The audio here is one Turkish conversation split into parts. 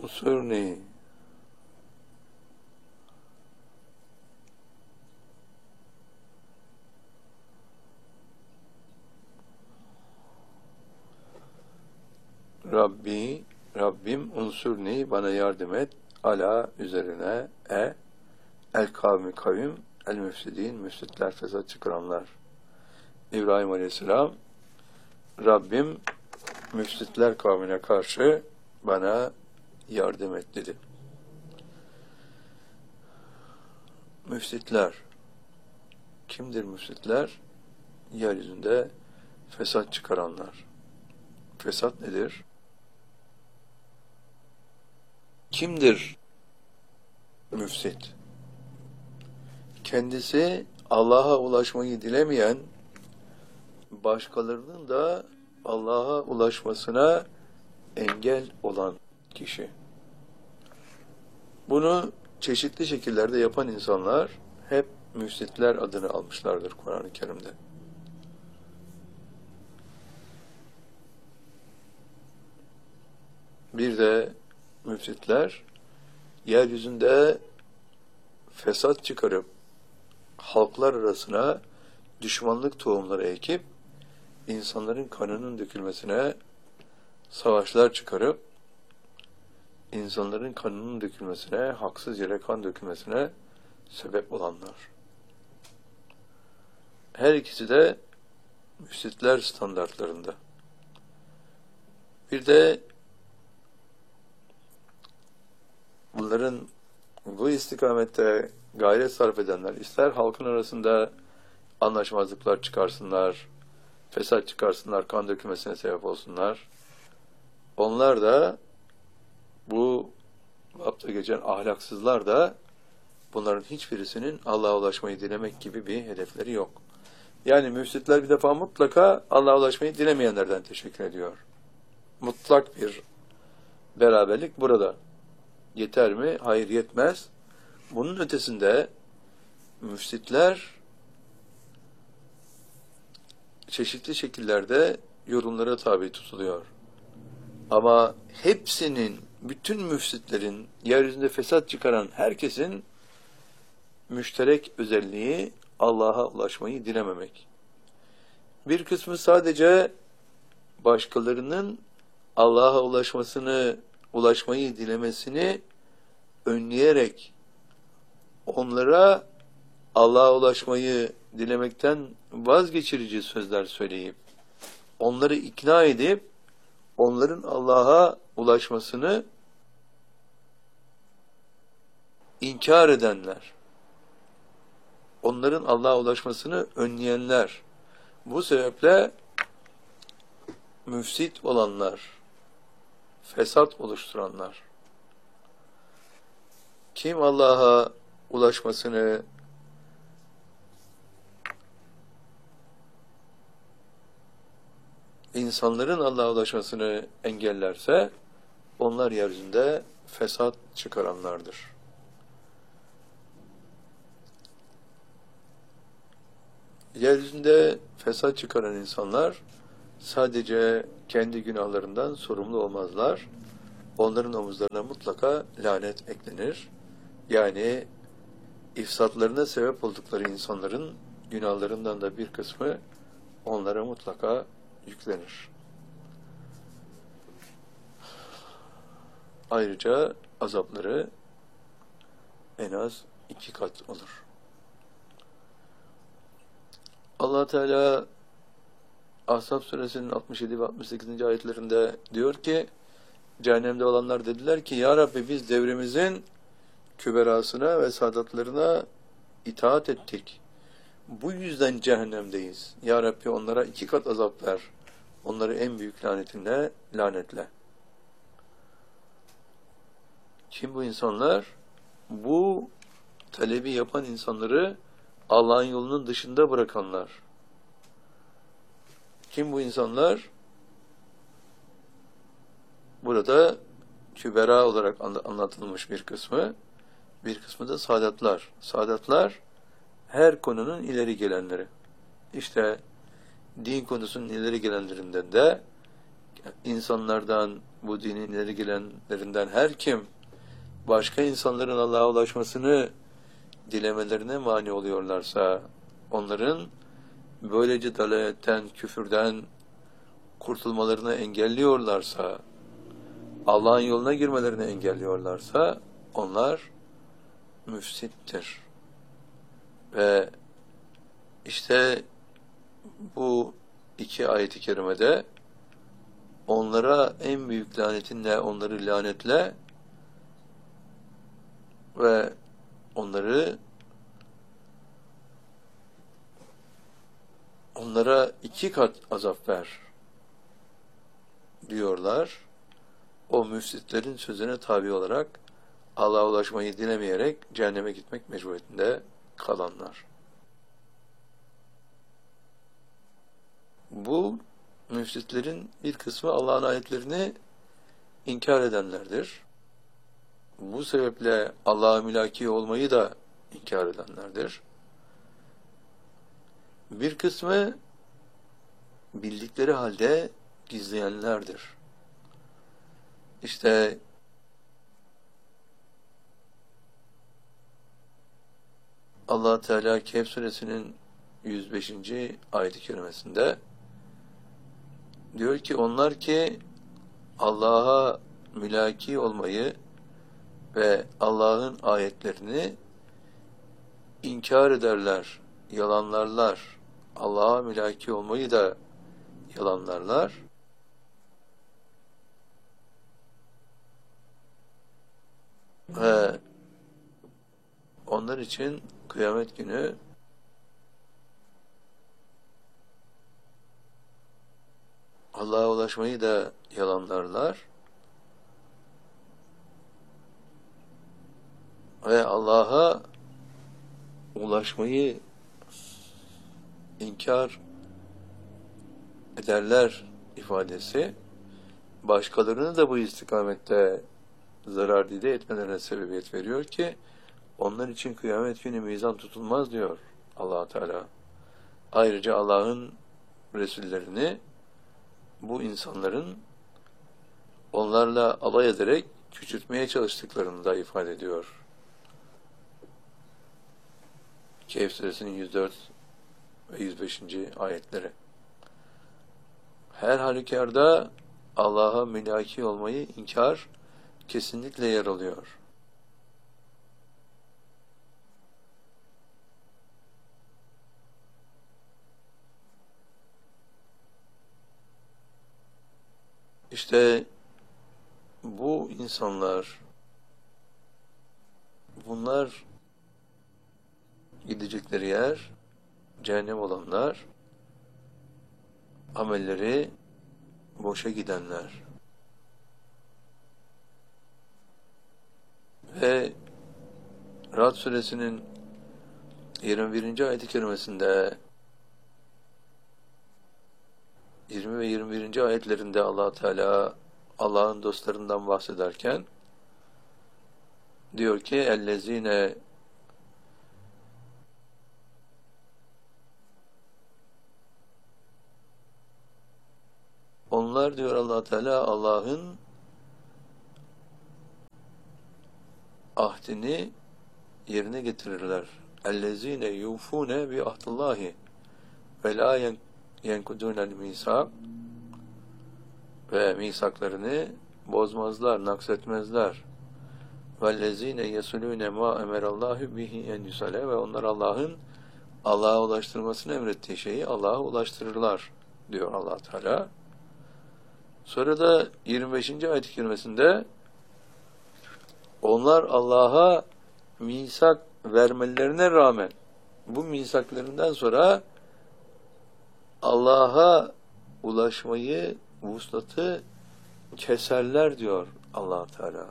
انصرني Rabbim unsurni, bana yardım et, ala üzerine, el kavmi kavim, el müfsidin, müfsitler, fesat çıkaranlar. İbrahim Aleyhisselam, Rabbim müfsitler kavmine karşı bana yardım et dedi. Müfsitler kimdir? Müfsitler, yeryüzünde fesat çıkaranlar. Fesat nedir? Kimdir müfsit? Kendisi Allah'a ulaşmayı dilemeyen, başkalarının da Allah'a ulaşmasına engel olan kişi. Bunu çeşitli şekillerde yapan insanlar hep müfsitler adını almışlardır Kur'an-ı Kerim'de. Bir de müfsitler yeryüzünde fesat çıkarıp halklar arasına düşmanlık tohumları ekip insanların kanının dökülmesine, savaşlar çıkarıp insanların kanının dökülmesine, haksız yere kan dökülmesine sebep olanlar. Her ikisi de müfsitler standartlarında. Bir de bunların bu istikamette gayret sarf edenler, ister halkın arasında anlaşmazlıklar çıkarsınlar, fesat çıkarsınlar, kan dökülmesine sebep olsunlar. Onlar da, bu bapta geçen ahlaksızlar da, bunların hiçbirisinin Allah'a ulaşmayı dilemek gibi bir hedefleri yok. Yani müfsitler bir defa mutlaka Allah'a ulaşmayı dilemeyenlerden teşekkür ediyor. Mutlak bir beraberlik burada. Yeter mi? Hayır, yetmez. Bunun ötesinde müfsitler çeşitli şekillerde yorumlara tabi tutuluyor. Ama hepsinin, bütün müfsitlerin, yeryüzünde fesat çıkaran herkesin müşterek özelliği Allah'a ulaşmayı dilememek. Bir kısmı sadece başkalarının Allah'a ulaşmayı dilemesini önleyerek onlara Allah'a ulaşmayı dilemekten vazgeçirici sözler söyleyip onları ikna edip onların Allah'a ulaşmasını inkar edenler, onların Allah'a ulaşmasını önleyenler, bu sebeple müfsit olanlar, fesat oluşturanlar. Kim Allah'a ulaşmasını insanların Allah'a ulaşmasını engellerse onlar yeryüzünde fesat çıkaranlardır. Yeryüzünde fesat çıkaran insanlar sadece kendi günahlarından sorumlu olmazlar. Onların omuzlarına mutlaka lanet eklenir. Yani ifsatlarına sebep oldukları insanların günahlarından da bir kısmı onlara mutlaka yüklenir. Ayrıca azapları en az 2 kat olur. Allah Teala Ahzab suresinin 67 ve 68. ayetlerinde diyor ki, cehennemde olanlar dediler ki, Ya Rabbi, biz devrimizin küberasına ve saadatlarına itaat ettik. Bu yüzden cehennemdeyiz. Ya Rabbi, onlara 2 kat azap ver. Onları en büyük lanetinle lanetle. Kim bu insanlar? Bu talebi yapan insanları Allah'ın yolunun dışında bırakanlar. Kim bu insanlar? Burada kübera olarak anlatılmış bir kısmı da saadatlar. Saadatlar her konunun ileri gelenleri. İşte din konusunun ileri gelenlerinden de insanlardan bu dinin ileri gelenlerinden her kim başka insanların Allah'a ulaşmasını dilemelerine mani oluyorlarsa, onların böylece dalaletten, küfürden kurtulmalarını engelliyorlarsa, Allah'ın yoluna girmelerini engelliyorlarsa, onlar müfsittir. Ve işte bu iki ayet-i kerimede onlara en büyük lanetinle onları lanetle ve onlara 2 kat azap ver diyorlar. O müfsitlerin sözüne tabi olarak Allah'a ulaşmayı dilemeyerek cehenneme gitmek mecburiyetinde kalanlar. Bu müfsitlerin bir kısmı Allah'ın ayetlerini inkar edenlerdir. Bu sebeple Allah'a mülaki olmayı da inkar edenlerdir. Bir kısmı bildikleri halde gizleyenlerdir. İşte Allah Teala Kehf suresinin 105. ayet-i kerimesinde diyor ki onlar ki Allah'a mülaki olmayı ve Allah'ın ayetlerini inkar ederler, yalanlarlar. Allah'a mülaki olmayı da yalanlarlar. Ve onlar için kıyamet günü Allah'a ulaşmayı da yalanlarlar. Ve Allah'a ulaşmayı inkar ederler ifadesi başkalarını da bu istikamette zarar dide etmelerine sebebiyet veriyor ki onlar için kıyamet günü mizan tutulmaz diyor Allah Teala. Ayrıca Allah'ın Resullerini bu insanların onlarla alay ederek küçültmeye çalıştıklarını da ifade ediyor. Kehf suresinin 104 ve 105. ayetleri. Her halükarda Allah'a mülaki olmayı inkar kesinlikle yer alıyor. İşte bu insanlar, bunlar gidecekleri yer cehennem olanlar, amelleri boşa gidenler ve Ra'd suresinin 21. ayet-i kerimesinde 20 ve 21. ayetlerinde Allah Teala Allah'ın dostlarından bahsederken diyor ki ellezine onlar diyor Allah Teala Allah'ın ahdini yerine getirirler. Ellezine yufune bi ahdillahi ve la yenkudunel misak ve misaklarını bozmazlar, naksetmezler. Vellezine yesulune ma emerallahu bihi en yusale ve onlar Allah'a ulaştırmasını emrettiği şeyi Allah'a ulaştırırlar diyor Allah Teala. Sonra da 25. ayet-i kerimesinde onlar Allah'a misak vermelerine rağmen bu misaklarından sonra Allah'a ulaşmayı, vuslatı keserler diyor Allah Teala.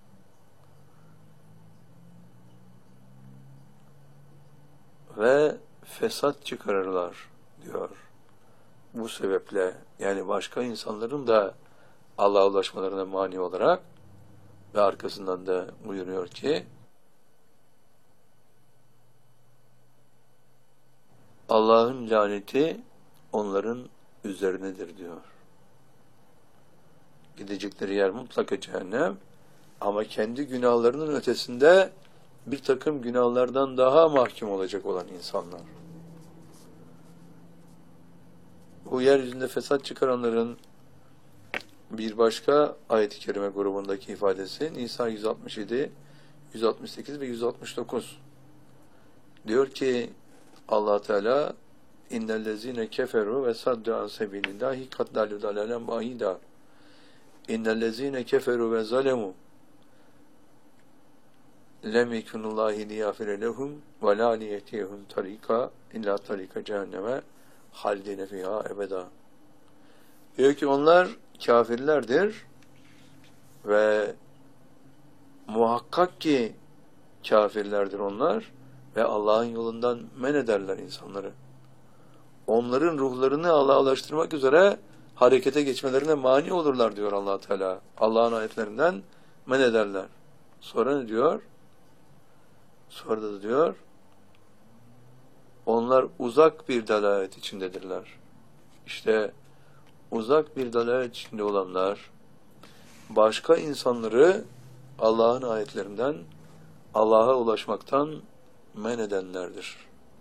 Ve fesat çıkarırlar diyor. Bu sebeple yani başka insanların da Allah'a ulaşmalarına mani olarak ve arkasından da buyuruyor ki Allah'ın laneti onların üzerinedir diyor. gidecekleri yer mutlaka cehennem. Ama kendi günahlarının ötesinde bir takım günahlardan daha mahkum olacak olan insanlar. Bu yeryüzünde fesat çıkaranların bir başka ayet-i kerime grubundaki ifadesi Nisa 167, 168 ve 169. Diyor ki Allah Teala İnnellezîne keferu ve saddu an sebilillahi kad dallu dalalen ba'ida. İnnellezîne keferu ve zalemu lem yekunullahi liyafire lehum ve la liyetiyehum tarika illa tarika cehenneme haldine fiha ebeda. Diyor ki onlar kafirlerdir ve muhakkak ki kafirlerdir onlar ve Allah'ın yolundan men ederler insanları. Onların ruhlarını Allah'a ulaştırmak üzere harekete geçmelerine mani olurlar diyor Allah Teala. Allah'ın ayetlerinden men ederler. Sonra ne diyor? Sonra da diyor onlar uzak bir dalalet içindedirler. İşte uzak bir dalalet içinde olanlar başka insanları Allah'ın ayetlerinden Allah'a ulaşmaktan men edenlerdir.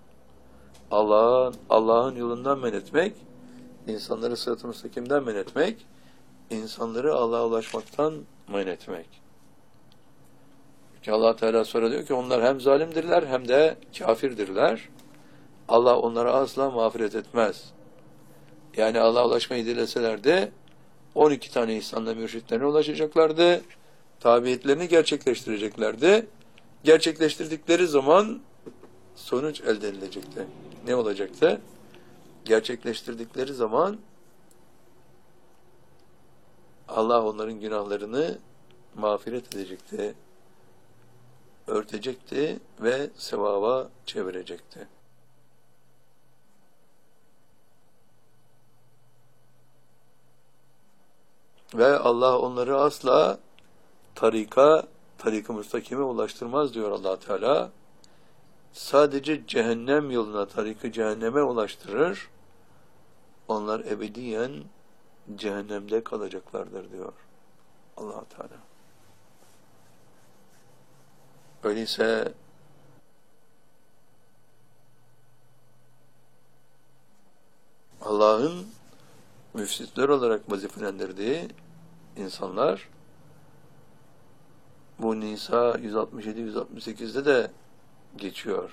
Allah'ın yolundan men etmek, insanları sırat-ı müstakimden men etmek, insanları Allah'a ulaşmaktan men etmek. Çünkü Allah Teala sonra diyor ki onlar hem zalimdirler hem de kafirdirler. Allah onlara asla mağfiret etmez. Yani Allah'a ulaşmayı dileselerdi 12 tane insanla mürşitlerine ulaşacaklardı. Tabiyetlerini gerçekleştireceklerdi. Gerçekleştirdikleri zaman sonuç elde edilecekti. Ne olacaktı? Gerçekleştirdikleri zaman Allah onların günahlarını mağfiret edecekti, örtecekti ve sevaba çevirecekti. Ve Allah onları asla tarik-ı müstakime ulaştırmaz diyor Allah Teala. Sadece cehennem yoluna, tarik-ı cehenneme ulaştırır. Onlar ebediyen cehennemde kalacaklardır diyor Allah Teala. Öyleyse Allah'ın müfsitler olarak vazifelendirdiği insanlar bu Nisa 167-168'de de geçiyor.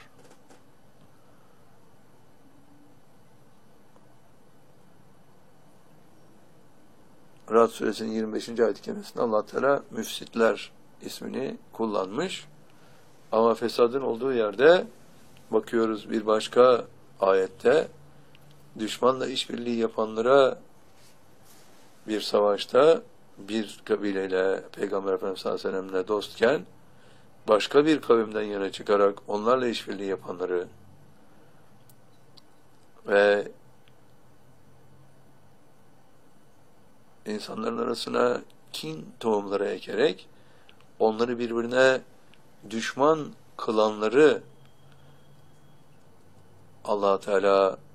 Ra'd suresinin 25. ayet-i kerimesinde Allah Teala müfsitler ismini kullanmış. Ama fesadın olduğu yerde bakıyoruz bir başka ayette düşmanla işbirliği yapanlara bir savaşta bir kabileyle Peygamber Efendimiz sallallahu aleyhi ve sellem'le dostken başka bir kavimden yana çıkarak onlarla işbirliği yapanları ve insanların arasına kin tohumları ekerek onları birbirine düşman kılanları Allah Teala